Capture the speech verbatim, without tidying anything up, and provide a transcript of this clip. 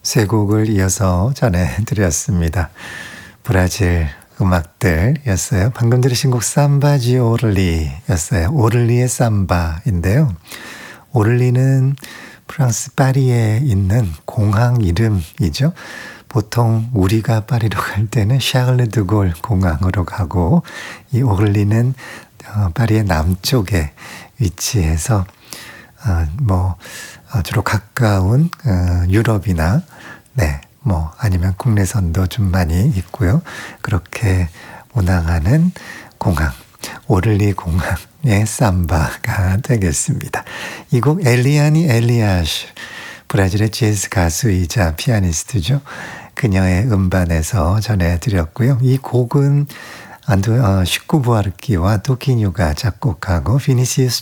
세 곡을 이어서 전해드렸습니다. 브라질 음악들이었어요. 방금 들으신 곡 삼바지 오를리였어요. 오를리의 삼바인데요. 오를리는 프랑스 파리에 있는 공항 이름이죠. 보통 우리가 파리로 갈 때는 샤를르 드골 공항으로 가고 이 오를리는 파리의 남쪽에 위치해서 어, 뭐 어, 주로 가까운 어, 유럽이나 네, 뭐 아니면 국내선도 좀 많이 있고요. 그렇게 운항하는 공항, 오를리 공항의 삼바가 되겠습니다. 이 곡 엘리아니 엘리아슈, 브라질의 재즈 가수이자 피아니스트죠. 그녀의 음반에서 전해드렸고요. 이 곡은 안도 어, 슈쿠 부아르키와 토키뉴가 작곡하고 피니시우스